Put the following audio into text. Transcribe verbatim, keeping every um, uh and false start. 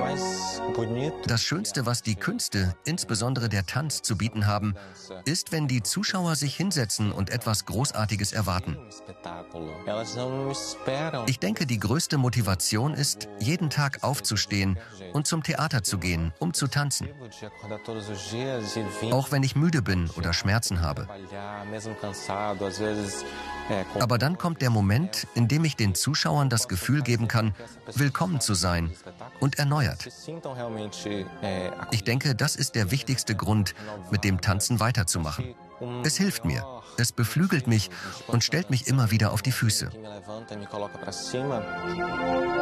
Das Schönste, was die Künste, insbesondere der Tanz, zu bieten haben, ist, wenn die Zuschauer sich hinsetzen und etwas Großartiges erwarten. Ich denke, die größte Motivation ist, jeden Tag aufzustehen und zum Theater zu gehen, um zu tanzen. Auch wenn ich müde bin oder Schmerzen habe. Aber dann kommt der Moment, in dem ich den Zuschauern das Gefühl geben kann, willkommen zu sein und erneuert. Ich denke, das ist der wichtigste Grund, mit dem Tanzen weiterzumachen. Es hilft mir, es beflügelt mich und stellt mich immer wieder auf die Füße.